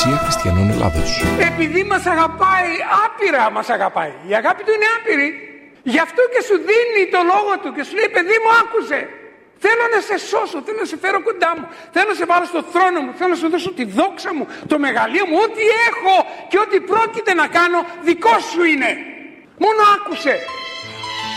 Εκκλησία Χριστιανών Ελλάδος. Επειδή μας αγαπάει, άπειρα μας αγαπάει. Η αγάπη του είναι άπειρη. Γι' αυτό και σου δίνει το λόγο του και σου λέει, παιδί μου, άκουσε. Θέλω να σε σώσω, θέλω να σε φέρω κοντά μου. Θέλω να σε βάλω στο θρόνο μου, θέλω να σου δώσω τη δόξα μου, το μεγαλείο μου, ό,τι έχω και ό,τι πρόκειται να κάνω δικό σου είναι. Μόνο άκουσε.